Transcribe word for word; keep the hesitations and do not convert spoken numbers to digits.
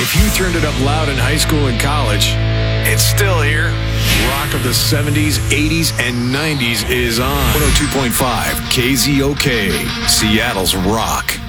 If you turned it up loud in high school and college, it's still here. Rock of the seventies, eighties, and nineties is on. one oh two point five K Z O K, Seattle's Rock.